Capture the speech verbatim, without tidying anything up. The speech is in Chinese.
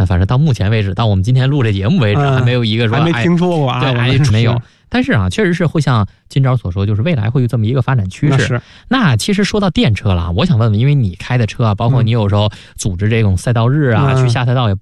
反正到目前为止，到我们今天录这节目为止， 嗯、 还没有一个说还没听说过啊， 对，还没有。但是啊，确实是会像今朝所说，就是未来会有这么一个发展趋势。那, 那其实说到电车了，我想问问，因为你开的车啊，包括你有时候组织这种赛道日啊，嗯、去下赛道也。